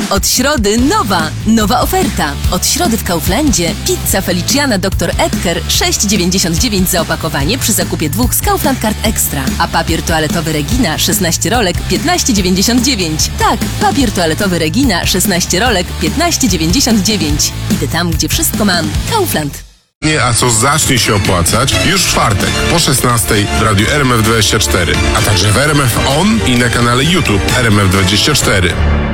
Od środy nowa oferta. Od środy w Kauflandzie pizza Feliciana Dr. Edgar 6,99 za opakowanie przy zakupie 2 z Kaufland Card Extra. A papier toaletowy Regina 16 rolek 15,99. Tak, papier toaletowy Regina 16 rolek 15,99. Idę tam, gdzie wszystko mam. Kaufland. A co zacznie się opłacać już w czwartek po 16 w radiu RMF24, a także w RMF On i na kanale YouTube RMF24.